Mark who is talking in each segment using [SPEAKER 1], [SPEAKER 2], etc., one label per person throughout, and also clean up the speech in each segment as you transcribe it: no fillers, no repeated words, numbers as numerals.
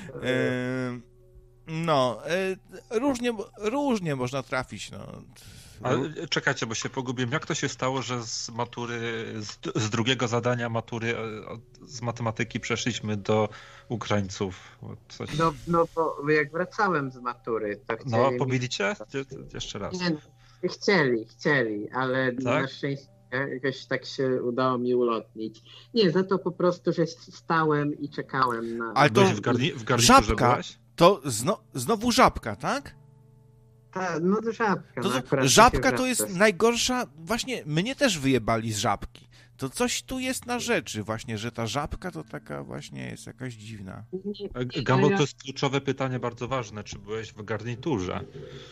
[SPEAKER 1] Różnie można trafić, no.
[SPEAKER 2] Ale czekajcie, bo się pogubiłem. Jak to się stało, że z matury, z drugiego zadania matury z matematyki przeszliśmy do Ukraińców? Coś...
[SPEAKER 3] No bo jak wracałem z matury, to chcieli...
[SPEAKER 2] No, pobili cię? Jeszcze raz.
[SPEAKER 3] Nie, chcieli, ale tak? Na szczęście jakoś tak się udało mi ulotnić. Nie, za to po prostu, że stałem i czekałem na...
[SPEAKER 1] Ale to
[SPEAKER 2] w garniturze
[SPEAKER 1] żabka,
[SPEAKER 2] byłeś?
[SPEAKER 1] to znowu żabka, tak?
[SPEAKER 3] No to żabka.
[SPEAKER 1] Żabka to jest najgorsza, właśnie mnie też wyjebali z żabki. To coś tu jest na rzeczy właśnie, że ta żabka to taka właśnie jest jakaś dziwna.
[SPEAKER 2] Gambo, to jest kluczowe pytanie, bardzo ważne. Czy byłeś w garniturze?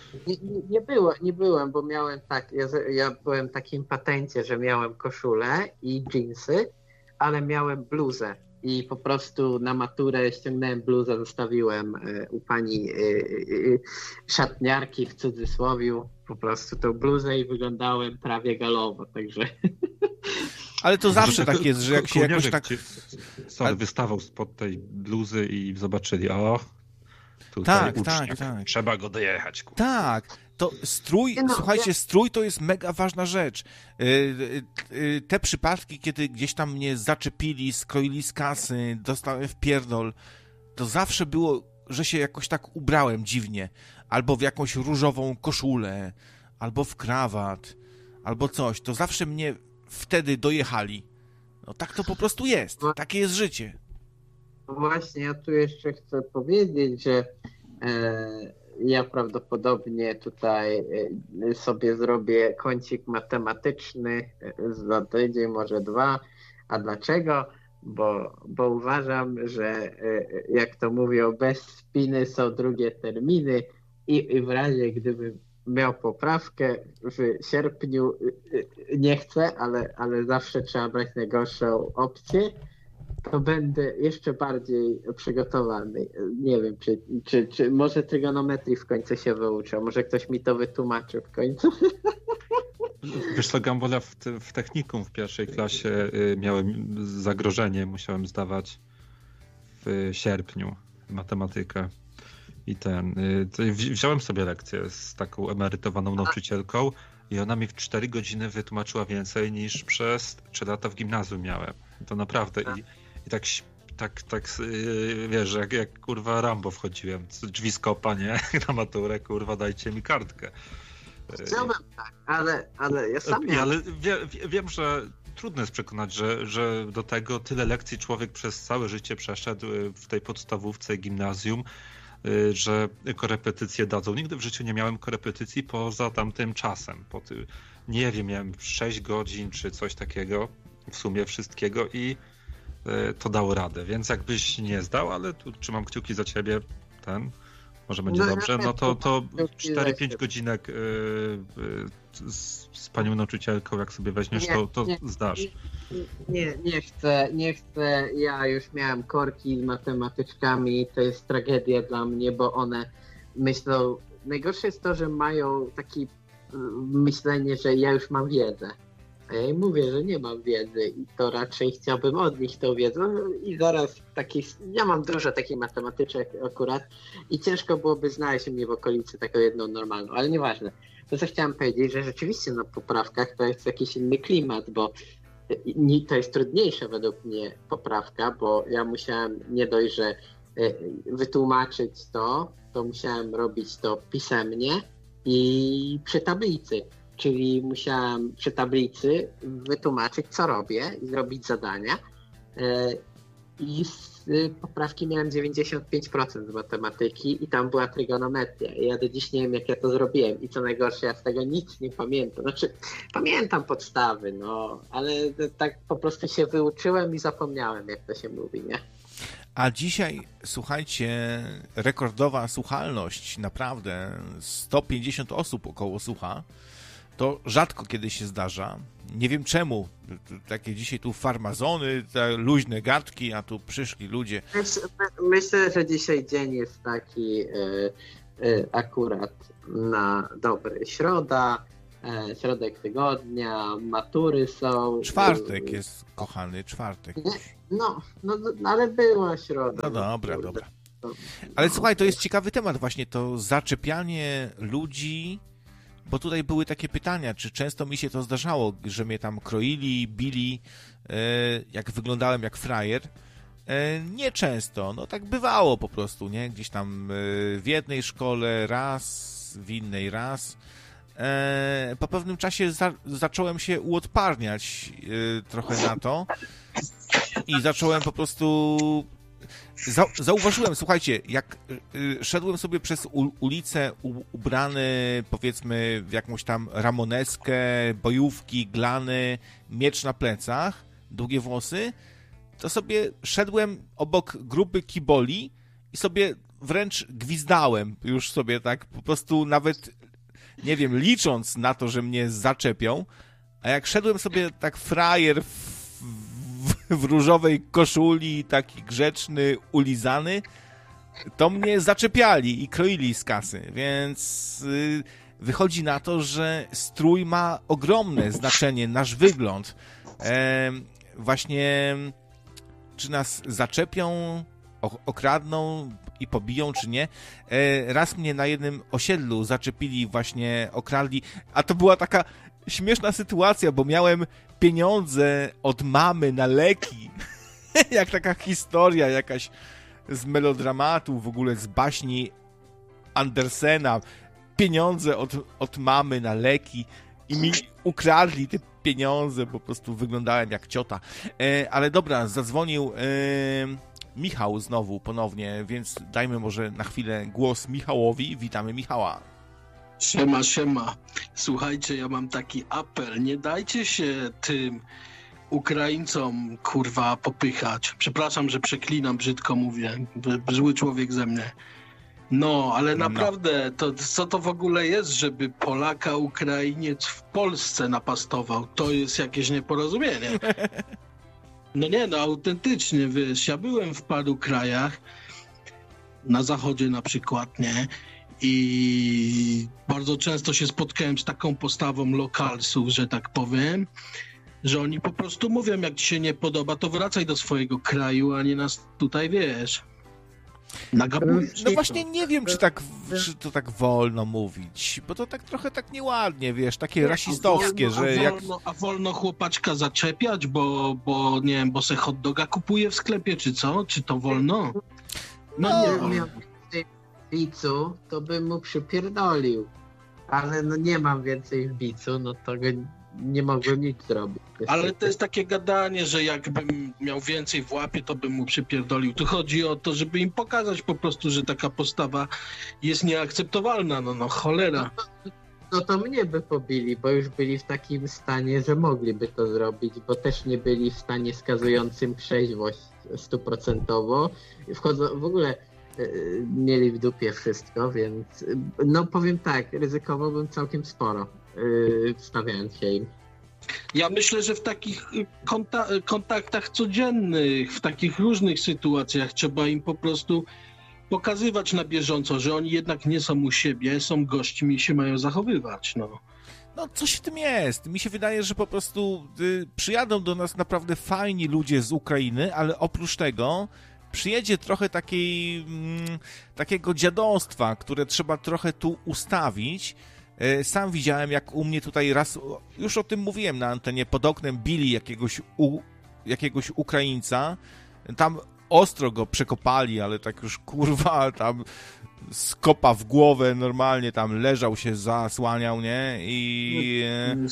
[SPEAKER 3] Nie byłem, bo miałem tak, ja byłem w takim patencie, że miałem koszulę i dżinsy, ale miałem bluzę. I po prostu na maturę ściągnąłem bluzę, zostawiłem u pani szatniarki w cudzysłowiu po prostu tą bluzę i wyglądałem prawie galowo, także...
[SPEAKER 1] Ale to zawsze tak jest, że jak się jakoś tak...
[SPEAKER 2] wystawał spod tej bluzy i zobaczyli, tutaj
[SPEAKER 1] tak.
[SPEAKER 2] Trzeba go dojechać. Kurwa.
[SPEAKER 1] Tak, to strój, słuchajcie, strój to jest mega ważna rzecz. Te przypadki, kiedy gdzieś tam mnie zaczepili, skroili z kasy, dostałem w pierdol, to zawsze było, że się jakoś tak ubrałem dziwnie. Albo w jakąś różową koszulę, albo w krawat, albo coś. To zawsze mnie wtedy dojechali. No tak to po prostu jest. Takie jest życie.
[SPEAKER 3] Właśnie, ja tu jeszcze chcę powiedzieć, że ja prawdopodobnie tutaj sobie zrobię kącik matematyczny za tydzień, może 2. A dlaczego? Bo uważam, że jak to mówią, bez spiny są drugie terminy i w razie gdybym miał poprawkę w sierpniu, nie chcę, ale zawsze trzeba brać najgorszą opcję, to będę jeszcze bardziej przygotowany. Nie wiem, czy może trygonometrii w końcu się wyuczę, może ktoś mi to wytłumaczy w końcu.
[SPEAKER 2] Wiesz co, Gambola, w technikum w pierwszej klasie miałem zagrożenie, musiałem zdawać w sierpniu matematykę. I wziąłem sobie lekcję z taką emerytowaną nauczycielką i ona mi w 4 godziny wytłumaczyła więcej niż przez 3 lata w gimnazjum miałem. To naprawdę. I tak wiesz, jak kurwa Rambo wchodziłem, drzwi z kopa, nie? Na maturę, kurwa, dajcie mi kartkę.
[SPEAKER 3] Chciałbym tak, ale ja sam
[SPEAKER 2] ale wiem, że trudno jest przekonać, że do tego tyle lekcji człowiek przez całe życie przeszedł w tej podstawówce gimnazjum, że korepetycje dadzą. Nigdy w życiu nie miałem korepetycji poza tamtym czasem. Nie wiem, miałem 6 godzin czy coś takiego w sumie wszystkiego i to dało radę. Więc jakbyś nie zdał, ale tu trzymam kciuki za ciebie, może będzie dobrze, no to 4-5 godzinek z panią nauczycielką, jak sobie weźmiesz, to zdasz.
[SPEAKER 3] Nie chcę. Ja już miałem korki z matematyczkami, to jest tragedia dla mnie, bo one myślą, najgorsze jest to, że mają takie myślenie, że ja już mam wiedzę. A ja im mówię, że nie mam wiedzy i to raczej chciałbym od nich tą wiedzę. I zaraz ja mam dużo takich matematyczek akurat i ciężko byłoby znaleźć mnie w okolicy taką jedną normalną, ale nieważne. To co chciałem powiedzieć, że rzeczywiście na poprawkach to jest jakiś inny klimat, bo to jest trudniejsza według mnie poprawka, bo ja musiałem nie dość, że wytłumaczyć to musiałem robić to pisemnie i przy tablicy. Czyli musiałem przy tablicy wytłumaczyć, co robię i zrobić zadania. I z poprawki miałem 95% z matematyki i tam była trygonometria. I ja do dziś nie wiem, jak ja to zrobiłem. I co najgorsze, ja z tego nic nie pamiętam. Znaczy, pamiętam podstawy, ale tak po prostu się wyuczyłem i zapomniałem, jak to się mówi, nie?
[SPEAKER 1] A dzisiaj, słuchajcie, rekordowa słuchalność, naprawdę 150 osób około słucha. To rzadko kiedy się zdarza. Nie wiem czemu. Takie dzisiaj tu farmazony, te luźne gadki, a tu przyszli ludzie.
[SPEAKER 3] Myślę, że dzisiaj dzień jest taki akurat na dobry. Środek tygodnia, matury są.
[SPEAKER 1] Czwartek jest, kochany, czwartek już.
[SPEAKER 3] No, ale była środa.
[SPEAKER 1] No dobra. Ale słuchaj, to jest ciekawy temat właśnie, to zaczepianie ludzi, bo tutaj były takie pytania, czy często mi się to zdarzało, że mnie tam kroili, bili, jak wyglądałem jak frajer. Nie często, no tak bywało po prostu, nie? Gdzieś tam w jednej szkole raz, w innej raz. Po pewnym czasie zacząłem się uodparniać trochę na to i zacząłem po prostu... Zauważyłem, słuchajcie, jak szedłem sobie przez ulicę ubrany, powiedzmy, w jakąś tam ramoneskę, bojówki, glany, miecz na plecach, długie włosy, to sobie szedłem obok grupy kiboli i sobie wręcz gwizdałem już sobie tak, po prostu nawet, nie wiem, licząc na to, że mnie zaczepią, a jak szedłem sobie tak frajer w różowej koszuli, taki grzeczny, ulizany, to mnie zaczepiali i kroili z kasy, więc wychodzi na to, że strój ma ogromne znaczenie, nasz wygląd. Właśnie czy nas zaczepią, okradną i pobiją, czy nie. Raz mnie na jednym osiedlu zaczepili, właśnie okradli, a to była taka śmieszna sytuacja, bo miałem pieniądze od mamy na leki. Jak taka historia jakaś z melodramatu, w ogóle z baśni Andersena. Pieniądze od mamy na leki i mi ukradli te pieniądze, po prostu wyglądałem jak ciota. Ale dobra, zadzwonił Michał znowu, ponownie, więc dajmy może na chwilę głos Michałowi. Witamy Michała.
[SPEAKER 4] Siema. Słuchajcie, ja mam taki apel. Nie dajcie się tym Ukraińcom, kurwa, popychać. Przepraszam, że przeklinam, brzydko mówię. Zły człowiek ze mnie. No, ale naprawdę, to co to w ogóle jest, żeby Polaka, Ukrainiec w Polsce napastował? To jest jakieś nieporozumienie. No nie, no autentycznie, wiesz, ja byłem w paru krajach, na zachodzie na przykład, nie? I bardzo często się spotkałem z taką postawą lokalsów, że tak powiem, że oni po prostu mówią, jak ci się nie podoba, to wracaj do swojego kraju, a nie nas tutaj, wiesz, nagabujesz.
[SPEAKER 1] No właśnie nie wiem, czy to tak wolno mówić, bo to tak trochę tak nieładnie, wiesz, takie rasistowskie, że jak...
[SPEAKER 4] A wolno chłopaczka zaczepiać, bo nie wiem, bo se hot doga kupuje w sklepie, czy co? Czy to wolno?
[SPEAKER 3] No nie wolno. Bicu, to bym mu przypierdolił. Ale no nie mam więcej w bicu, no to nie mogłem nic zrobić.
[SPEAKER 4] Ale to jest takie gadanie, że jakbym miał więcej w łapie, to bym mu przypierdolił. Tu chodzi o to, żeby im pokazać po prostu, że taka postawa jest nieakceptowalna. No cholera.
[SPEAKER 3] No to mnie by pobili, bo już byli w takim stanie, że mogliby to zrobić, bo też nie byli w stanie skazującym trzeźwość 100%. Wchodzą w ogóle... mieli w dupie wszystko, więc no powiem tak, ryzykowałbym całkiem sporo, wstawiając się im.
[SPEAKER 4] Ja myślę, że w takich kontaktach codziennych, w takich różnych sytuacjach trzeba im po prostu pokazywać na bieżąco, że oni jednak nie są u siebie, są gośćmi i się mają zachowywać, no.
[SPEAKER 1] No coś w tym jest. Mi się wydaje, że po prostu przyjadą do nas naprawdę fajni ludzie z Ukrainy, ale oprócz tego przyjedzie trochę takiego dziadostwa, które trzeba trochę tu ustawić. Sam widziałem, jak u mnie tutaj raz, już o tym mówiłem na antenie, pod oknem bili jakiegoś Ukraińca. Tam ostro go przekopali, ale tak już kurwa tam skopa w głowę, normalnie tam leżał się, zasłaniał, nie? I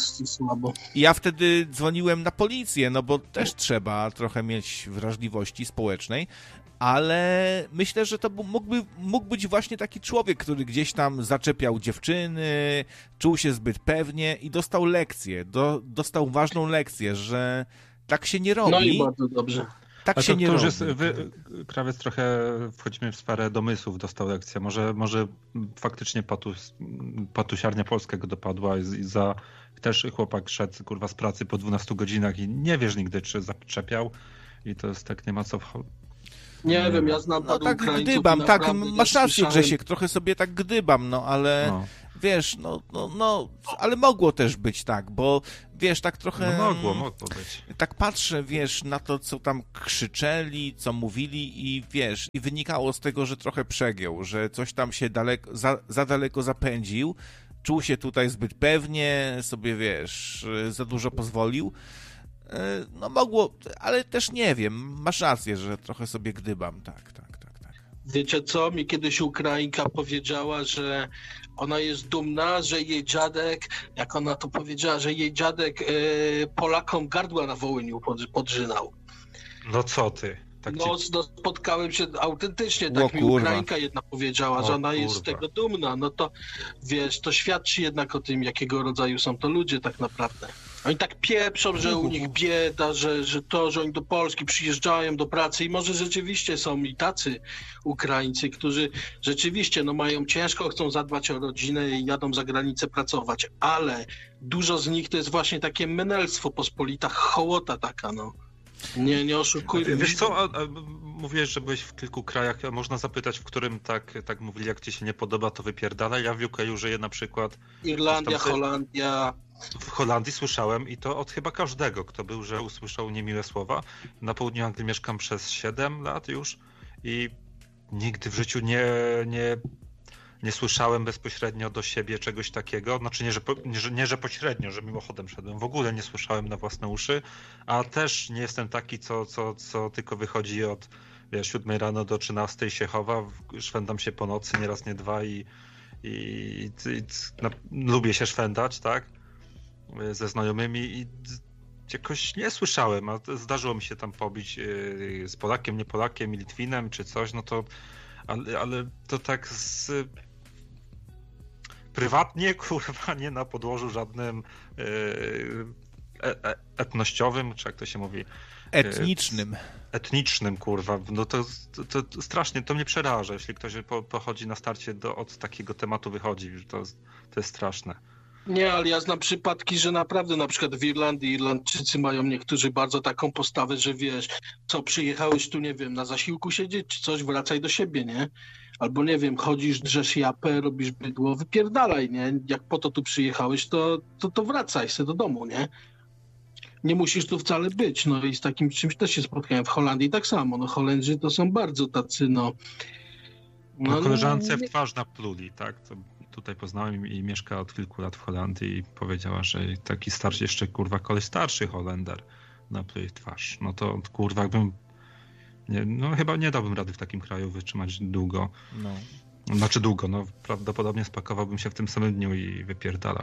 [SPEAKER 1] ja wtedy dzwoniłem na policję, no bo też trzeba trochę mieć wrażliwości społecznej, ale myślę, że to mógł być właśnie taki człowiek, który gdzieś tam zaczepiał dziewczyny, czuł się zbyt pewnie i dostał lekcję, dostał ważną lekcję, że tak się nie robi.
[SPEAKER 4] No i bardzo dobrze.
[SPEAKER 1] Tak się nie robi.
[SPEAKER 2] Krawiec, trochę wchodzimy w sferę domysłów, dostał lekcję. Może faktycznie patusiarnia polska go dopadła i też chłopak szedł kurwa z pracy po 12 godzinach i nie wiesz nigdy, czy zaczepiał i to jest tak, nie ma co...
[SPEAKER 4] Nie wiem, ja znam
[SPEAKER 1] no tak gdybam, tak, masz rację Grzesiek, trochę sobie tak gdybam, no ale wiesz, ale mogło też być tak, bo wiesz, tak trochę...
[SPEAKER 2] No mogło być. Tak
[SPEAKER 1] patrzę, wiesz, na to, co tam krzyczeli, co mówili i wiesz, i wynikało z tego, że trochę przegiął, że coś tam się za daleko zapędził, czuł się tutaj zbyt pewnie, sobie, wiesz, za dużo pozwolił. No mogło, ale też nie wiem, masz rację, że trochę sobie gdybam, tak.
[SPEAKER 4] Wiecie co? Mi kiedyś Ukrainka powiedziała, że ona jest dumna, że jej dziadek, jak ona to powiedziała, że jej dziadek Polakom gardła na Wołyniu podrzynał.
[SPEAKER 2] No co ty? Tak
[SPEAKER 4] no spotkałem się autentycznie, tak mi Ukrainka jedna powiedziała, że ona jest z tego dumna. No to wiesz, to świadczy jednak o tym, jakiego rodzaju są to ludzie tak naprawdę. Oni tak pieprzą, że u nich bieda, że oni do Polski przyjeżdżają do pracy i może rzeczywiście są i tacy Ukraińcy, którzy rzeczywiście mają ciężko, chcą zadbać o rodzinę i jadą za granicę pracować, ale dużo z nich to jest właśnie takie menelstwo, pospolita hołota taka, Nie oszukujmy.
[SPEAKER 2] Wiesz co, mówiłeś, że byłeś w kilku krajach, można zapytać, w którym tak mówili, jak ci się nie podoba, to wypierdalaj. Ja w UK żyję na przykład...
[SPEAKER 4] Irlandia, Holandia...
[SPEAKER 2] W Holandii słyszałem i to od chyba każdego, kto był, że usłyszał niemiłe słowa. Na południu Anglii mieszkam przez 7 lat już i nigdy w życiu nie słyszałem bezpośrednio do siebie czegoś takiego. Znaczy nie, że pośrednio, że mimochodem szedłem. W ogóle nie słyszałem na własne uszy, a też nie jestem taki, co tylko wychodzi od 7 rano do 13 się chowa, szwendam się po nocy, nieraz nie dwa i lubię się szwendać, tak? Ze znajomymi i jakoś nie słyszałem, a zdarzyło mi się tam pobić z Polakiem, nie Polakiem, Litwinem czy coś, ale to tak prywatnie, kurwa, nie na podłożu żadnym etnościowym, czy jak to się mówi? Etnicznym, kurwa. No to strasznie, to mnie przeraża, jeśli ktoś pochodzi na starcie od takiego tematu wychodzi, to jest straszne.
[SPEAKER 4] Nie, ale ja znam przypadki, że naprawdę na przykład w Irlandii Irlandczycy mają niektórzy bardzo taką postawę, że wiesz, co przyjechałeś tu, nie wiem, na zasiłku siedzieć czy coś, wracaj do siebie, nie? Albo nie wiem, chodzisz, drzesz japę, robisz bydło, wypierdalaj, nie? Jak po to tu przyjechałeś, to wracaj se do domu, nie? Nie musisz tu wcale być, i z takim czymś też się spotkałem. W Holandii tak samo, Holendrzy to są bardzo tacy,
[SPEAKER 2] koleżance w twarz napluli, tak? To tutaj poznałem i mieszka od kilku lat w Holandii i powiedziała, że taki starszy, jeszcze kurwa koleś starszy Holender napluje w twarz. No to kurwa chyba nie dałbym rady w takim kraju wytrzymać długo. Znaczy długo, prawdopodobnie spakowałbym się w tym samym dniu i wypierdalał.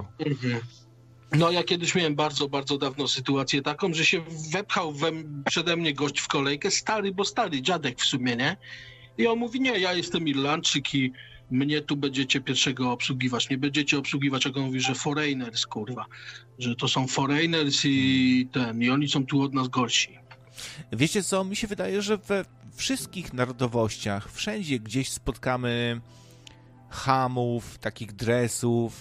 [SPEAKER 4] Ja kiedyś miałem bardzo, bardzo dawno sytuację taką, że się wepchał przede mnie gość w kolejkę, stary dziadek w sumie, nie? I on mówi, nie, ja jestem Irlandczyk i mnie tu będziecie pierwszego obsługiwać, nie będziecie obsługiwać, jak on mówi, że foreigners, kurwa, że to są foreigners i oni są tu od nas gorsi.
[SPEAKER 1] Wiecie co, mi się wydaje, że we wszystkich narodowościach, wszędzie gdzieś spotkamy chamów, takich dresów,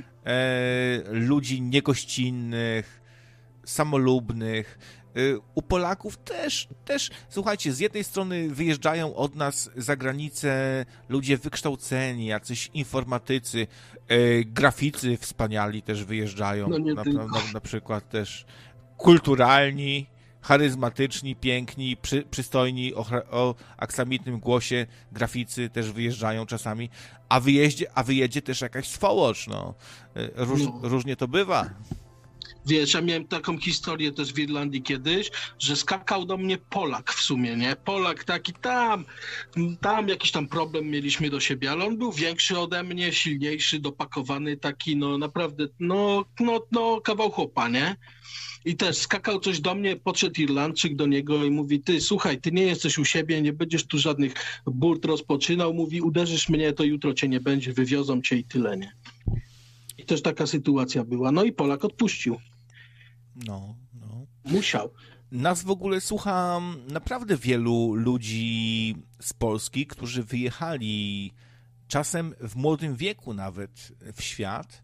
[SPEAKER 1] ludzi niegościnnych, samolubnych. U Polaków też, słuchajcie, z jednej strony wyjeżdżają od nas za granicę ludzie wykształceni, jacyś informatycy, graficy wspaniali też wyjeżdżają, na przykład też kulturalni, charyzmatyczni, piękni, przystojni, o aksamitnym głosie graficy też wyjeżdżają czasami, a wyjedzie też jakaś swołocz, różnie to bywa.
[SPEAKER 4] Wiesz, ja miałem taką historię też w Irlandii kiedyś, że skakał do mnie Polak w sumie, nie? Polak taki tam jakiś tam problem mieliśmy do siebie, ale on był większy ode mnie, silniejszy, dopakowany, taki naprawdę, kawał chłopa, nie? I też skakał coś do mnie, podszedł Irlandczyk do niego i mówi, ty, słuchaj, ty nie jesteś u siebie, nie będziesz tu żadnych burt rozpoczynał, mówi, uderzysz mnie, to jutro cię nie będzie, wywiozą cię i tyle, nie? I też taka sytuacja była. I Polak odpuścił. Musiał.
[SPEAKER 1] Nas w ogóle słucha naprawdę wielu ludzi z Polski, którzy wyjechali czasem w młodym wieku nawet w świat.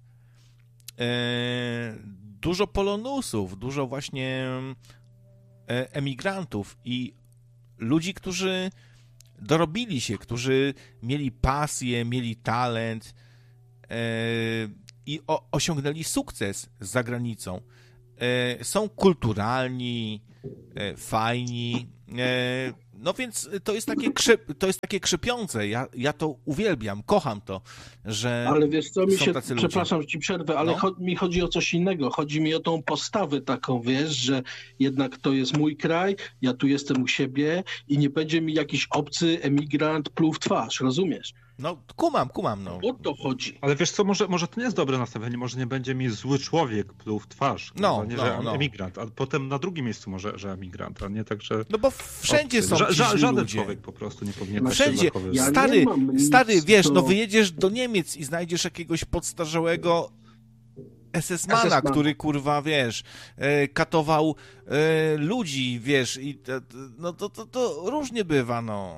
[SPEAKER 1] Dużo Polonusów, dużo właśnie emigrantów i ludzi, którzy dorobili się, którzy mieli pasję, mieli talent, i osiągnęli sukces za granicą. Są kulturalni, fajni, no więc to jest takie krzepiące. Ja to uwielbiam, kocham to, że
[SPEAKER 4] ale wiesz co, przepraszam,
[SPEAKER 1] ludzie.
[SPEAKER 4] że ci przerwę, ale mi chodzi o coś innego. Chodzi mi o tą postawę taką, wiesz, że jednak to jest mój kraj, ja tu jestem u siebie i nie będzie mi jakiś obcy emigrant pluł w twarz, rozumiesz?
[SPEAKER 1] No, kumam, no.
[SPEAKER 4] O to chodzi.
[SPEAKER 2] Ale wiesz co, może to nie jest dobre nastawienie, może nie będzie mi zły człowiek pluł w twarz, że emigrant, a potem na drugim miejscu może, że emigrant, a nie tak, że...
[SPEAKER 1] No bo wszędzie są
[SPEAKER 2] żaden
[SPEAKER 1] ludzie.
[SPEAKER 2] Człowiek po prostu nie powinien tak
[SPEAKER 1] wszędzie.
[SPEAKER 2] się zachowywać.
[SPEAKER 1] Stary, wiesz, no wyjedziesz do Niemiec i znajdziesz jakiegoś podstarzałego SS-mana, który, kurwa, wiesz, katował ludzi, wiesz, i no to różnie bywa, no.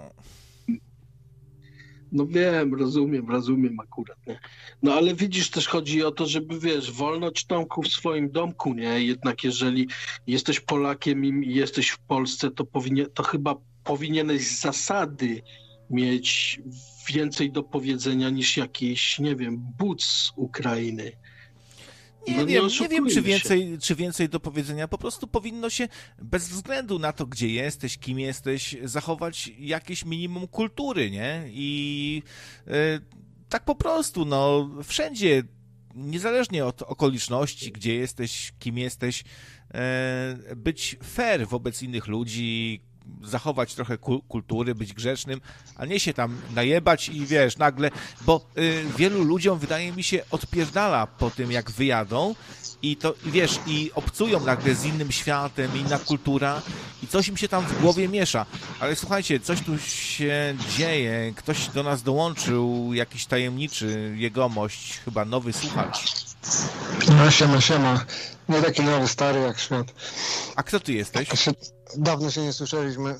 [SPEAKER 4] No wiem, rozumiem akurat, nie? No ale widzisz, też chodzi o to, żeby, wiesz, wolność Tomku w swoim domku, nie? Jednak jeżeli jesteś Polakiem i jesteś w Polsce, to chyba powinieneś z zasady mieć więcej do powiedzenia niż jakiś, nie wiem, but z Ukrainy.
[SPEAKER 1] Nie wiem, czy więcej do powiedzenia. Po prostu powinno się, bez względu na to, gdzie jesteś, kim jesteś, zachować jakieś minimum kultury, nie? I tak po prostu, no, wszędzie, niezależnie od okoliczności, gdzie jesteś, kim jesteś, być fair wobec innych ludzi, zachować trochę kultury, być grzecznym, a nie się tam najebać i wiesz, nagle, bo wielu ludziom, wydaje mi się, odpierdala po tym, jak wyjadą i wiesz, i obcują nagle z innym światem, inna kultura i coś im się tam w głowie miesza. Ale słuchajcie, coś tu się dzieje, ktoś do nas dołączył, jakiś tajemniczy jegomość, chyba nowy słuchacz.
[SPEAKER 5] No, siema. Nie taki nowy, stary jak świat.
[SPEAKER 1] A kto ty jesteś?
[SPEAKER 5] Dawno się nie słyszeliśmy.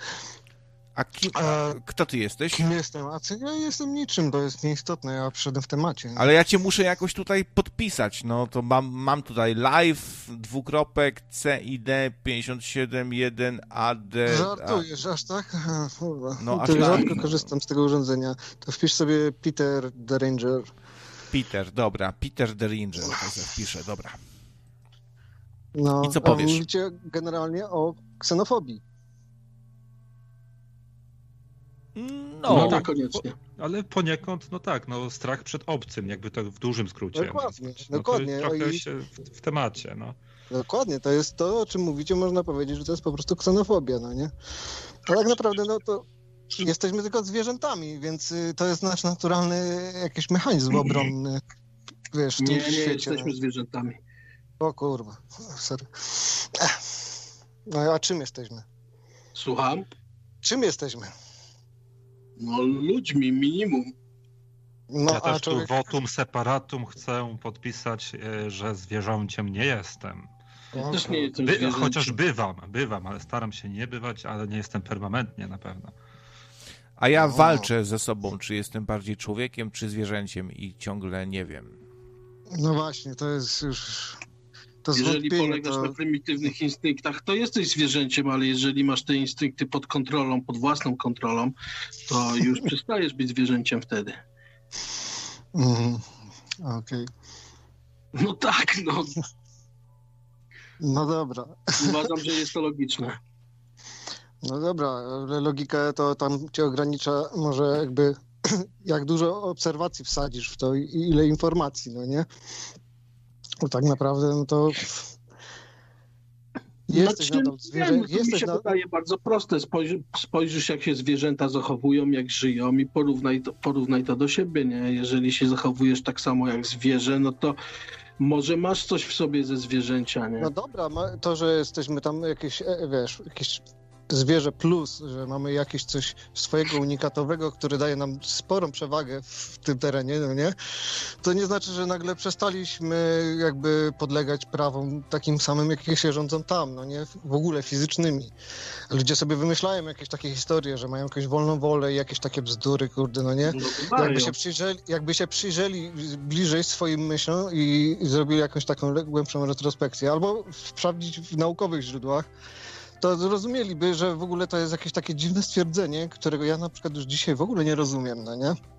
[SPEAKER 1] Kto ty jesteś?
[SPEAKER 5] Kim jestem? Ja jestem niczym, to jest nieistotne, ja przyszedłem w temacie.
[SPEAKER 1] Ale ja cię muszę jakoś tutaj podpisać, no to mam tutaj live, CID 571AD.
[SPEAKER 5] Żartujesz, aż tak?
[SPEAKER 1] No, aż
[SPEAKER 5] to
[SPEAKER 1] tak.
[SPEAKER 5] rzadko korzystam z tego urządzenia. To wpisz sobie Peter the Ranger.
[SPEAKER 1] Peter the Ranger, to sobie wpiszę, dobra.
[SPEAKER 5] No,
[SPEAKER 1] i co powiesz?
[SPEAKER 5] Mówicie generalnie o ksenofobii.
[SPEAKER 2] No tak,
[SPEAKER 4] koniecznie.
[SPEAKER 2] Ale poniekąd, no tak, no strach przed obcym, jakby to w dużym skrócie.
[SPEAKER 5] Dokładnie.
[SPEAKER 2] To trochę się w temacie, no.
[SPEAKER 5] Dokładnie, to jest to, o czym mówicie, można powiedzieć, że to jest po prostu ksenofobia, no nie? A tak naprawdę, no to jesteśmy tylko zwierzętami, więc to jest nasz naturalny jakiś mechanizm obronny, wiesz, w tym świecie.
[SPEAKER 4] Nie jesteśmy zwierzętami.
[SPEAKER 5] O kurwa, sorry. No a czym jesteśmy?
[SPEAKER 4] Słucham?
[SPEAKER 5] Czym jesteśmy?
[SPEAKER 4] No ludźmi, minimum.
[SPEAKER 2] No, ja też tu votum separatum chcę podpisać, że zwierzęciem nie jestem.
[SPEAKER 4] Też nie jestem zwierzęciem.
[SPEAKER 2] Chociaż bywam, ale staram się nie bywać, ale nie jestem permanentnie na pewno.
[SPEAKER 1] A ja walczę ze sobą, czy jestem bardziej człowiekiem, czy zwierzęciem i ciągle nie wiem.
[SPEAKER 5] No właśnie, to jest już...
[SPEAKER 4] Jeżeli polegasz na prymitywnych instynktach, to jesteś zwierzęciem, ale jeżeli masz te instynkty pod kontrolą, pod własną kontrolą, to już przestajesz być zwierzęciem wtedy.
[SPEAKER 5] Okej.
[SPEAKER 4] No tak, no.
[SPEAKER 5] No dobra.
[SPEAKER 4] Uważam, że jest to logiczne.
[SPEAKER 5] No dobra, ale logika to tam cię ogranicza może jakby jak dużo obserwacji wsadzisz w to i ile informacji, no nie? Bo tak naprawdę, no to jesteś nadal zwierzę.
[SPEAKER 4] Mi się wydaje bardzo proste. Spojrzysz, jak się zwierzęta zachowują, jak żyją i porównaj to do siebie, nie? Jeżeli się zachowujesz tak samo jak zwierzę, no to może masz coś w sobie ze zwierzęcia, nie?
[SPEAKER 5] No dobra, to, że jesteśmy tam jakieś, wiesz, jakieś zwierzę plus, że mamy jakieś coś swojego unikatowego, który daje nam sporą przewagę w tym terenie, no nie? To nie znaczy, że nagle przestaliśmy jakby podlegać prawom takim samym, jakie się rządzą tam, no nie? W ogóle fizycznymi. Ludzie sobie wymyślają jakieś takie historie, że mają jakąś wolną wolę i jakieś takie bzdury, kurde, no nie? Jakby się przyjrzeli bliżej swoim myślom i zrobili jakąś taką głębszą retrospekcję, albo sprawdzić w naukowych źródłach, to zrozumieliby, że w ogóle to jest jakieś takie dziwne stwierdzenie, którego ja na przykład już dzisiaj w ogóle nie rozumiem, no nie?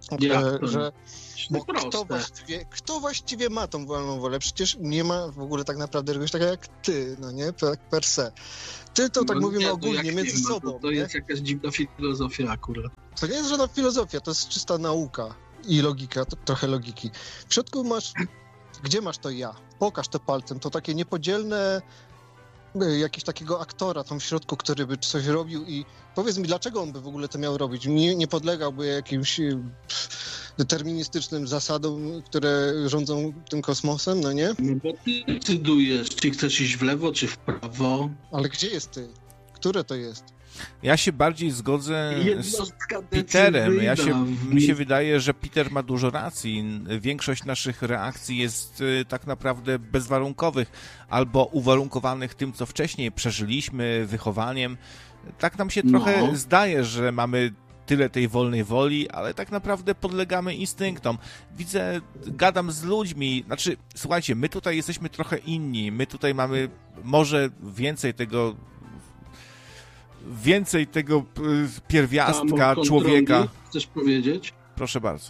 [SPEAKER 5] Że bo
[SPEAKER 4] proste.
[SPEAKER 5] kto właściwie ma tą wolną wolę? Przecież nie ma w ogóle tak naprawdę czegoś takiego jak ty, no nie? Per se. Ty to tak mówimy ogólnie, między sobą.
[SPEAKER 4] To jest jakaś dziwna filozofia akurat.
[SPEAKER 5] To nie jest żadna filozofia, to jest czysta nauka i logika, trochę logiki. W środku masz, gdzie masz to ja? Pokaż to palcem, to takie niepodzielne jakiegoś takiego aktora tam w środku, który by coś robił i powiedz mi, dlaczego on by w ogóle to miał robić? Nie podlegałby jakimś deterministycznym zasadom, które rządzą tym kosmosem, no nie?
[SPEAKER 4] No bo ty decydujesz, czy chcesz iść w lewo, czy w prawo.
[SPEAKER 5] Ale gdzie jest ty? Które to jest?
[SPEAKER 1] Ja się bardziej zgodzę z Peterem. Mi się wydaje, że Peter ma dużo racji. Większość naszych reakcji jest tak naprawdę bezwarunkowych albo uwarunkowanych tym, co wcześniej przeżyliśmy, wychowaniem. Tak nam się trochę zdaje, że mamy tyle tej wolnej woli, ale tak naprawdę podlegamy instynktom. Widzę, gadam z ludźmi, znaczy, słuchajcie, my tutaj jesteśmy trochę inni, my tutaj mamy może więcej tego pierwiastka człowieka.
[SPEAKER 4] Chcesz powiedzieć?
[SPEAKER 1] Proszę bardzo.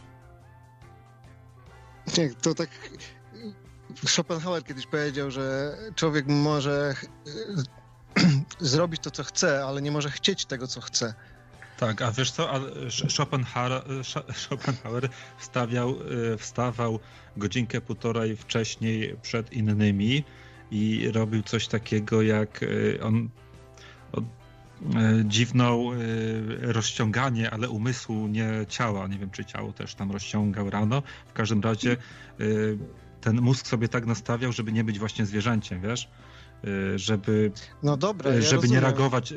[SPEAKER 5] Nie, to tak Schopenhauer kiedyś powiedział, że człowiek może zrobić to, co chce, ale nie może chcieć tego, co chce.
[SPEAKER 2] Tak, a wiesz co, Schopenhauer wstawał godzinkę, półtorej wcześniej przed innymi i robił coś takiego jak dziwną rozciąganie, ale umysłu, nie ciała. Nie wiem, czy ciało też tam rozciągał rano. W każdym razie ten mózg sobie tak nastawiał, żeby nie być właśnie zwierzęciem, wiesz? Żeby,
[SPEAKER 5] no dobra, ja
[SPEAKER 2] żeby
[SPEAKER 5] rozumiem.
[SPEAKER 2] nie reagować,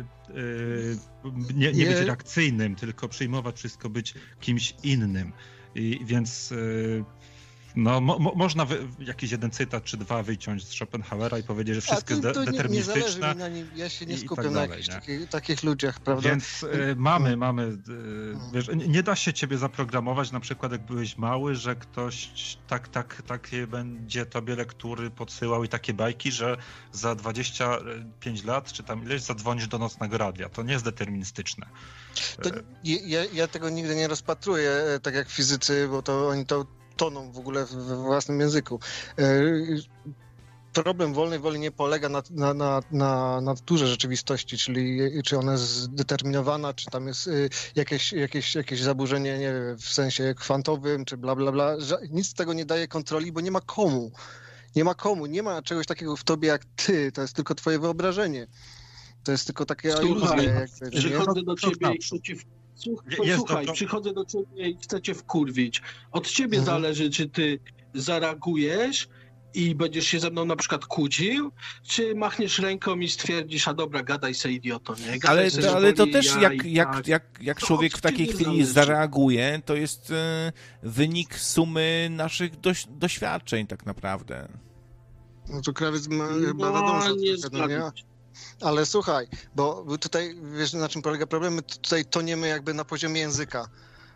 [SPEAKER 2] nie być reakcyjnym, tylko przyjmować wszystko, być kimś innym. Więc no, można jakiś jeden cytat czy dwa wyciąć z Schopenhauera i powiedzieć, że wszystko jest deterministyczne.
[SPEAKER 5] Nie na nim, ja się nie skupiam na jakichś takich ludziach, prawda?
[SPEAKER 2] Więc mamy wiesz, nie da się ciebie zaprogramować, na przykład jak byłeś mały, że ktoś takie będzie tobie lektury podsyłał i takie bajki, że za 25 lat, czy tam ileś, zadzwonisz do nocnego radia. To nie jest deterministyczne.
[SPEAKER 5] To ja tego nigdy nie rozpatruję, tak jak fizycy, bo to oni to toną w ogóle we własnym języku. Problem wolnej woli nie polega na naturze rzeczywistości, czyli czy ona jest zdeterminowana, czy tam jest jakieś zaburzenie, nie wiem, w sensie kwantowym, czy bla, bla, bla. Nic z tego nie daje kontroli, bo nie ma komu. Nie ma czegoś takiego w tobie jak ty, to jest tylko twoje wyobrażenie. To jest tylko takie iluzje.
[SPEAKER 4] Przychodzę do ciebie i chcę ci Słuchaj, przychodzę do ciebie i chcę cię wkurwić. Od ciebie zależy, czy ty zareagujesz i będziesz się ze mną na przykład kłócił, czy machniesz ręką i stwierdzisz, a dobra, gadaj se idioto, nie?
[SPEAKER 1] Ale to też jak człowiek w takiej chwili zareaguje, to jest wynik sumy naszych doświadczeń tak naprawdę.
[SPEAKER 5] No to krawiec ma nie? Ale słuchaj, bo tutaj, wiesz, na czym polega problem? My tutaj toniemy jakby na poziomie języka.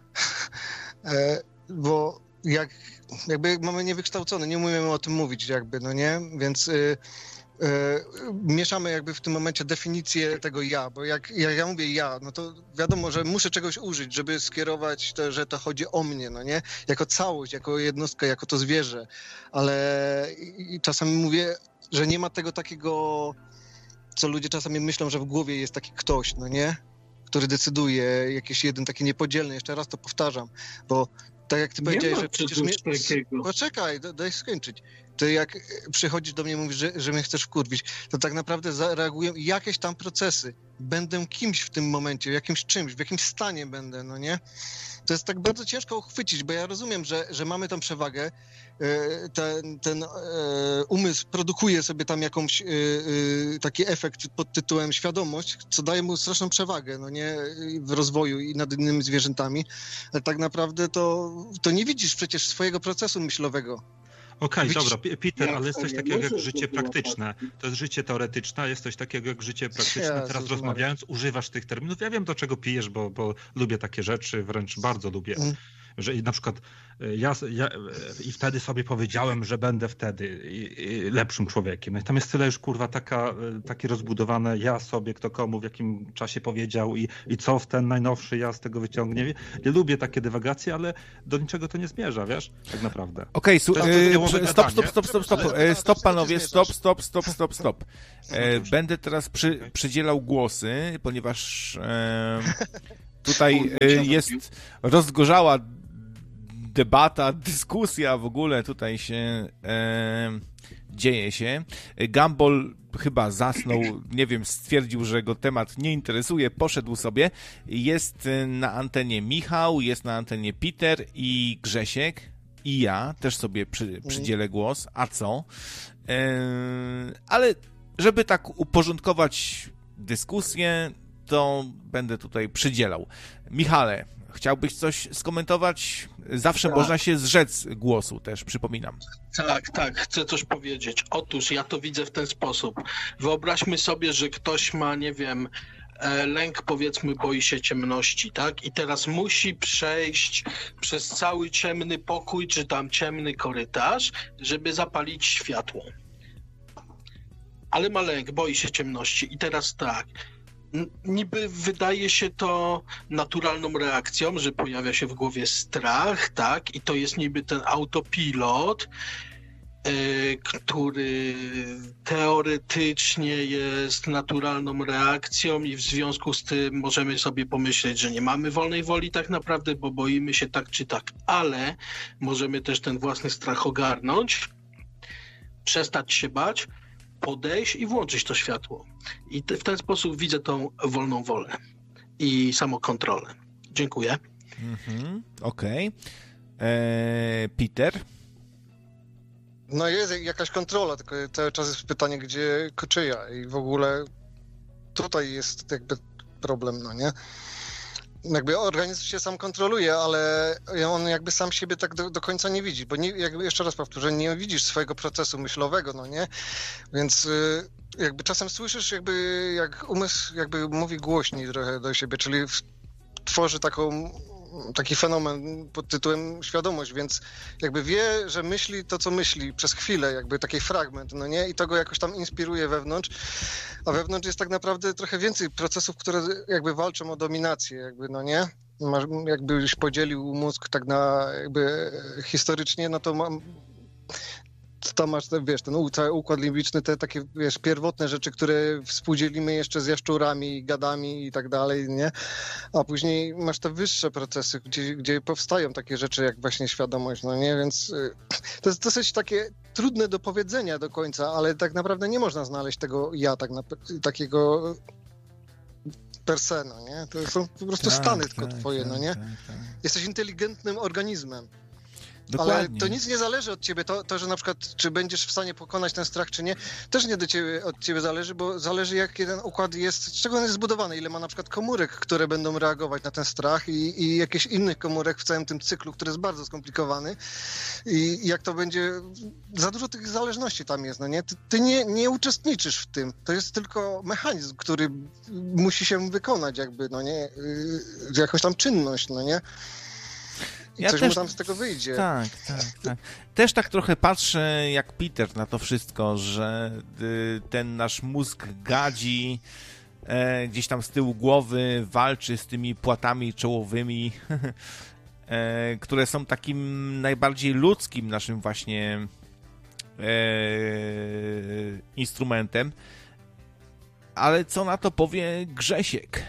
[SPEAKER 5] Bo jakby mamy niewykształcone, nie umiemy o tym mówić jakby, no nie? Więc mieszamy jakby w tym momencie definicję tego ja, bo jak ja mówię ja, no to wiadomo, że muszę czegoś użyć, żeby skierować to, że to chodzi o mnie, no nie? Jako całość, jako jednostkę, jako to zwierzę. Ale czasami mówię, że nie ma tego takiego, co ludzie czasami myślą, że w głowie jest taki ktoś, no nie? Który decyduje, jakiś jeden taki niepodzielny, jeszcze raz to powtarzam, bo tak jak ty powiedziałeś, że przecież poczekaj, daj skończyć. Ty jak przychodzisz do mnie i mówisz, że mnie chcesz wkurwić, to tak naprawdę zareagują jakieś tam procesy. Będę kimś w tym momencie, jakimś czymś, w jakimś stanie będę, no nie? To jest tak bardzo ciężko uchwycić, bo ja rozumiem, że mamy tą przewagę, ten umysł produkuje sobie tam jakąś taki efekt pod tytułem świadomość, co daje mu straszną przewagę, no nie, w rozwoju i nad innymi zwierzętami, ale tak naprawdę to nie widzisz przecież swojego procesu myślowego.
[SPEAKER 2] Okej, dobra, Peter, ale jest coś takiego jak życie praktyczne. To jest życie teoretyczne, a jest coś takiego jak życie praktyczne. Teraz rozmawiając, używasz tych terminów. Ja wiem, do czego pijesz, bo lubię takie rzeczy, wręcz bardzo lubię. że na przykład ja i wtedy sobie powiedziałem, że będę wtedy lepszym człowiekiem. I tam jest tyle już, kurwa, takie rozbudowane ja sobie, kto komu w jakim czasie powiedział i co w ten najnowszy ja z tego wyciągnie. Ja lubię takie dywagacje, ale do niczego to nie zmierza, wiesz? Tak naprawdę.
[SPEAKER 1] Okej, stop panowie, stop. Będę teraz przydzielał głosy, ponieważ tutaj jest rozgorzała debata, dyskusja w ogóle tutaj się dzieje się. Gumball chyba zasnął, nie wiem, stwierdził, że go temat nie interesuje, poszedł sobie. Jest na antenie Michał, jest na antenie Peter i Grzesiek i ja też sobie przydzielę głos. A co? Ale żeby tak uporządkować dyskusję, to będę tutaj przydzielał. Michale, chciałbyś coś skomentować? Zawsze można się zrzec głosu też, przypominam.
[SPEAKER 4] Tak, chcę coś powiedzieć. Otóż ja to widzę w ten sposób. Wyobraźmy sobie, że ktoś ma, nie wiem, lęk, powiedzmy, boi się ciemności, tak? I teraz musi przejść przez cały ciemny pokój, czy tam ciemny korytarz, żeby zapalić światło. Ale ma lęk, boi się ciemności. I teraz tak, niby wydaje się to naturalną reakcją, że pojawia się w głowie strach, tak? I to jest niby ten autopilot, który teoretycznie jest naturalną reakcją i w związku z tym możemy sobie pomyśleć, że nie mamy wolnej woli tak naprawdę, bo boimy się tak czy tak, ale możemy też ten własny strach ogarnąć, przestać się bać, podejść i włączyć to światło. I w ten sposób widzę tą wolną wolę i samokontrolę. Dziękuję.
[SPEAKER 1] Okej. Peter?
[SPEAKER 5] No jest jakaś kontrola, tylko cały czas jest pytanie, gdzie czyja i w ogóle tutaj jest jakby problem, no nie? Jakby organizm się sam kontroluje, ale on jakby sam siebie tak do końca nie widzi, bo jakby jeszcze raz powtórzę, nie widzisz swojego procesu myślowego, no nie? Więc jakby czasem słyszysz jakby jak umysł jakby mówi głośniej trochę do siebie, czyli tworzy taki fenomen pod tytułem świadomość, więc jakby wie, że myśli to, co myśli przez chwilę, jakby taki fragment, no nie? I to go jakoś tam inspiruje wewnątrz, a wewnątrz jest tak naprawdę trochę więcej procesów, które jakby walczą o dominację, jakby, no nie? Jakbyś podzielił mózg tak na jakby historycznie, no to tam masz, wiesz, ten cały układ limbiczny, te takie, wiesz, pierwotne rzeczy, które współdzielimy jeszcze z jaszczurami, gadami i tak dalej, nie? A później masz te wyższe procesy, gdzie powstają takie rzeczy jak właśnie świadomość, no nie? Więc to jest dosyć takie trudne do powiedzenia do końca, ale tak naprawdę nie można znaleźć tego ja, takiego per se, no nie? To są po prostu stany tylko twoje, no nie? Jesteś inteligentnym organizmem. Dokładnie. Ale to nic nie zależy od ciebie, to, że na przykład czy będziesz w stanie pokonać ten strach, czy nie, też nie od ciebie zależy, bo zależy jaki ten układ jest, z czego on jest zbudowany, ile ma na przykład komórek, które będą reagować na ten strach i jakichś innych komórek w całym tym cyklu, który jest bardzo skomplikowany i jak to będzie, za dużo tych zależności tam jest, no nie? Ty nie uczestniczysz w tym, to jest tylko mechanizm, który musi się wykonać jakby, no nie, jakąś tam czynność, no nie? I coś mu tam z tego wyjdzie.
[SPEAKER 1] Tak. Też tak trochę patrzę jak Peter na to wszystko, że ten nasz mózg gadzi gdzieś tam z tyłu głowy, walczy z tymi płatami czołowymi, które są takim najbardziej ludzkim naszym właśnie instrumentem. Ale co na to powie Grzesiek?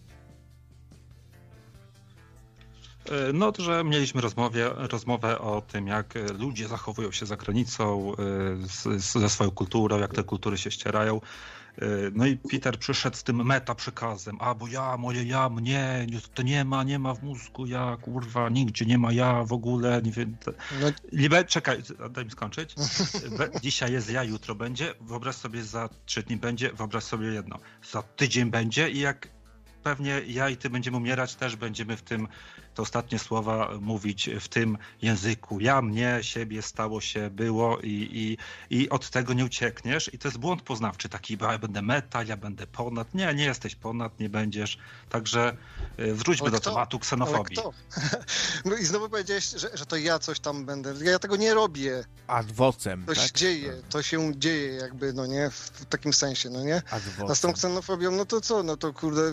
[SPEAKER 2] No, że mieliśmy rozmowę o tym, jak ludzie zachowują się za granicą, ze swoją kulturą, jak te kultury się ścierają. No i Peter przyszedł z tym metaprzekazem, bo ja, moje ja, mnie, to nie ma w mózgu ja, kurwa, nigdzie nie ma ja w ogóle, nie wiem. Czekaj, daj mi skończyć. Dzisiaj jest ja, jutro będzie, wyobraź sobie za 3 dni będzie, wyobraź sobie jedno, za tydzień będzie i jak pewnie ja i ty będziemy umierać, też będziemy te ostatnie słowa mówić w tym języku. Ja, mnie, siebie, stało się, było i od tego nie uciekniesz. I to jest błąd poznawczy taki, bo ja będę metal, ja będę ponad. Nie jesteś ponad, nie będziesz. Także wróćmy do tematu ksenofobii.
[SPEAKER 5] Ale kto? No i znowu powiedziałeś, że to ja coś tam będę. Ja tego nie robię.
[SPEAKER 1] Adwocem,
[SPEAKER 5] To się
[SPEAKER 1] tak?
[SPEAKER 5] dzieje, to się dzieje jakby, no nie? W takim sensie, no nie?
[SPEAKER 1] Adwocem.
[SPEAKER 5] A z tą ksenofobią, no to co? No to kurde...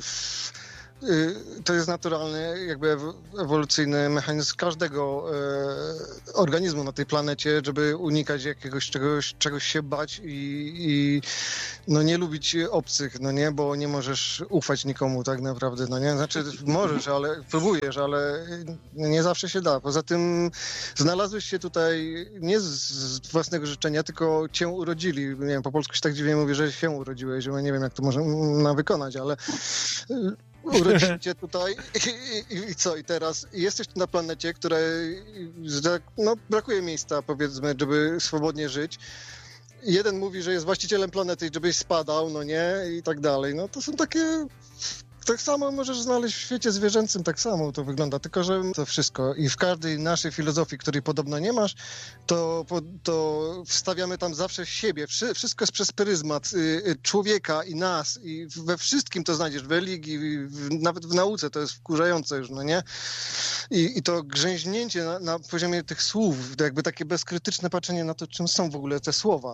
[SPEAKER 5] To jest naturalny, jakby ewolucyjny mechanizm każdego organizmu na tej planecie, żeby unikać czegoś się bać i no nie lubić obcych, no nie, bo nie możesz ufać nikomu tak naprawdę, no nie, znaczy możesz, ale próbujesz, ale nie zawsze się da. Poza tym znalazłeś się tutaj nie z własnego życzenia, tylko cię urodzili, nie wiem, po polsku się tak dziwnie mówi, że się urodziłeś, że nie wiem, jak to można wykonać, ale urodzili cię tutaj i co? I teraz jesteś na planecie, której no, brakuje miejsca, powiedzmy, żeby swobodnie żyć. Jeden mówi, że jest właścicielem planety i żebyś spadał, no nie? I tak dalej. No to są takie... Tak samo możesz znaleźć w świecie zwierzęcym, tak samo to wygląda, tylko że to wszystko i w każdej naszej filozofii, której podobno nie masz, to wstawiamy tam zawsze siebie. Wszystko jest przez pryzmat człowieka i nas i we wszystkim to znajdziesz, w religii, nawet w nauce to jest wkurzające już, no nie? I to grzęźnięcie na poziomie tych słów, to jakby takie bezkrytyczne patrzenie na to, czym są w ogóle te słowa.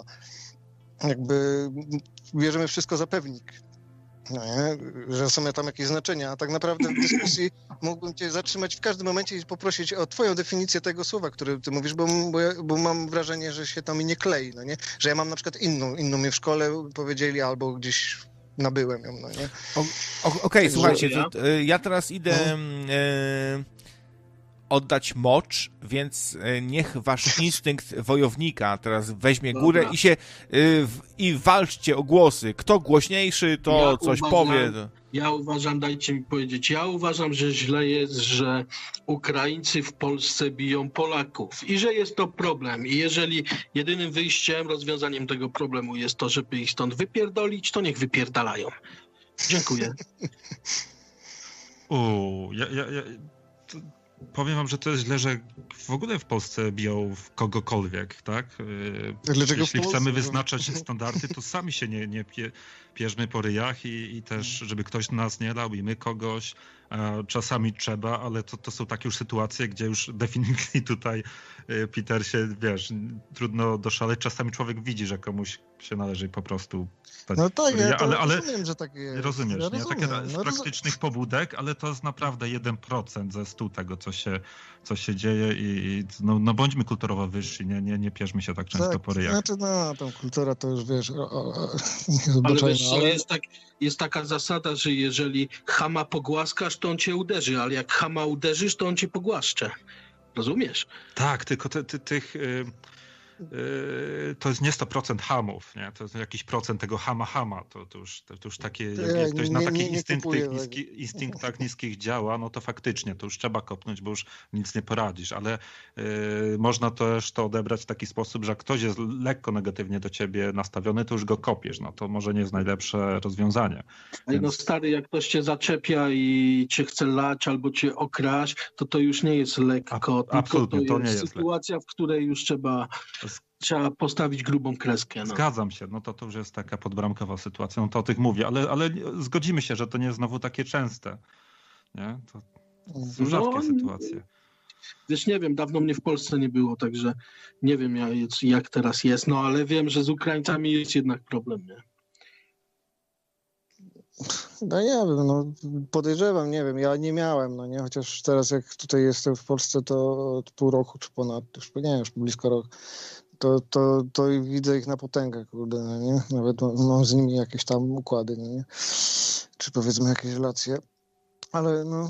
[SPEAKER 5] Jakby bierzemy wszystko za pewnik. No nie? Że są tam jakieś znaczenia, a tak naprawdę w dyskusji mógłbym cię zatrzymać w każdym momencie i poprosić o twoją definicję tego słowa, które ty mówisz, bo mam wrażenie, że się to mi nie klei, no nie? Że ja mam na przykład inną mi w szkole powiedzieli albo gdzieś nabyłem ją, no nie?
[SPEAKER 1] Okej, słuchajcie, ja teraz idę oddać mocz, więc niech wasz instynkt wojownika teraz weźmie górę i walczcie o głosy. Kto głośniejszy, to coś powie.
[SPEAKER 4] Ja uważam, dajcie mi powiedzieć, ja uważam, że źle jest, że Ukraińcy w Polsce biją Polaków i że jest to problem. I jeżeli jedynym wyjściem, rozwiązaniem tego problemu jest to, żeby ich stąd wypierdolić, to niech wypierdalają. Dziękuję.
[SPEAKER 2] Powiem wam, że to jest źle, że w ogóle w Polsce biją w kogokolwiek, tak?
[SPEAKER 5] Dlaczego
[SPEAKER 2] jeśli chcemy wyznaczać standardy, to sami się nie pierzmy po ryjach i też, żeby ktoś nas nie lał i my kogoś. Czasami trzeba, ale to są takie już sytuacje, gdzie już definitywnie tutaj, Peter, się, wiesz, trudno doszaleć. Czasami człowiek widzi, że komuś się należy po prostu...
[SPEAKER 5] No tak, ja
[SPEAKER 2] ale
[SPEAKER 5] rozumiem, że tak jest.
[SPEAKER 2] Rozumiesz,
[SPEAKER 5] ja
[SPEAKER 2] nie?
[SPEAKER 5] rozumiem.
[SPEAKER 2] Takie z praktycznych pobudek, ale to jest naprawdę 1% ze 100 tego, co się dzieje i no bądźmy kulturowo wyżsi, nie pierzmy się tak często po ryjach.
[SPEAKER 5] Znaczy, tą kultura to już, wiesz...
[SPEAKER 4] ale wiesz, jest taka zasada, że jeżeli chama pogłaskasz, to on cię uderzy, ale jak chama uderzysz, to on cię pogłaszcze. Rozumiesz?
[SPEAKER 2] Tak, tylko to jest nie 100% hamów, nie? To jest jakiś procent tego hama. To już takie, jak ktoś na takich instynktach niskich działa, no to faktycznie, to już trzeba kopnąć, bo już nic nie poradzisz, ale można też to odebrać w taki sposób, że jak ktoś jest lekko negatywnie do ciebie nastawiony, to już go kopiesz, no to może nie jest najlepsze rozwiązanie.
[SPEAKER 4] Więc... No stary, jak ktoś cię zaczepia i cię chce lać albo cię okraść, to już nie jest lekko,
[SPEAKER 2] absolutnie,
[SPEAKER 4] to
[SPEAKER 2] nie
[SPEAKER 4] jest
[SPEAKER 2] jest
[SPEAKER 4] sytuacja, w której już trzeba postawić grubą kreskę. No.
[SPEAKER 2] Zgadzam się, no to już jest taka podbramkowa sytuacja, no to o tych mówię, ale zgodzimy się, że to nie jest znowu takie częste, nie? To są rzadkie sytuacje.
[SPEAKER 4] Wiesz, nie wiem, dawno mnie w Polsce nie było, także nie wiem jak teraz jest, no ale wiem, że z Ukraińcami jest jednak problem, nie?
[SPEAKER 5] No nie wiem, no podejrzewam, nie wiem, ja nie miałem, no nie, chociaż teraz jak tutaj jestem w Polsce, to od pół roku czy ponad, już blisko rok, to widzę ich na potęgę, kurde, no nie, nawet mam z nimi jakieś tam układy, no nie, czy powiedzmy jakieś relacje, ale no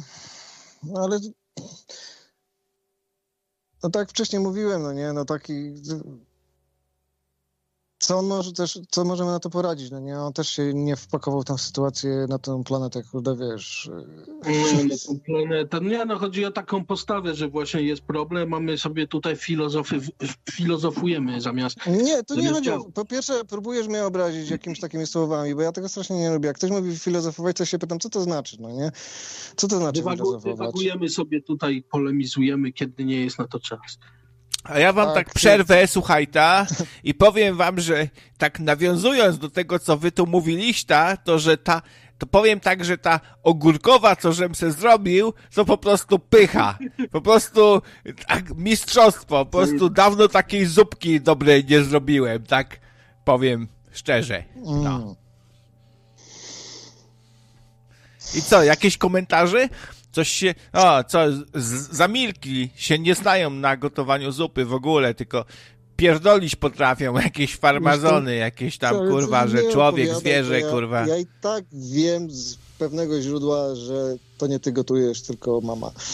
[SPEAKER 5] tak wcześniej mówiłem, no nie, no taki co możemy na to poradzić, no nie? On też się nie wpakował w tę sytuację, na tę planetę, kurde, wiesz.
[SPEAKER 4] Tą planetę. Nie, no chodzi o taką postawę, że właśnie jest problem, a my sobie tutaj filozofujemy zamiast...
[SPEAKER 5] Nie, to nie
[SPEAKER 4] zamiast
[SPEAKER 5] chodzi o...
[SPEAKER 4] działać.
[SPEAKER 5] Po pierwsze, próbujesz mnie obrazić jakimiś takimi słowami, bo ja tego strasznie nie lubię. Jak ktoś mówi filozofować, to się pytam, co to znaczy, no nie? Co to znaczy filozofować?
[SPEAKER 4] Dywagujemy sobie tutaj, polemizujemy, kiedy nie jest na to czas.
[SPEAKER 1] A ja wam tak przerwę, słuchajta, i powiem wam, że tak nawiązując do tego, co wy tu mówiliście, to powiem tak, że ta ogórkowa, co żem se zrobił, to po prostu pycha. Po prostu tak, mistrzostwo. Po prostu dawno takiej zupki dobrej nie zrobiłem, tak powiem szczerze. No. I co, jakieś komentarze? Coś się... zamilkli się nie znają na gotowaniu zupy w ogóle, tylko pierdolić potrafią jakieś farmazony, jakieś tam, kurwa, że człowiek, zwierzę, kurwa.
[SPEAKER 5] Ja i tak wiem z pewnego źródła, że to nie ty gotujesz, tylko mama.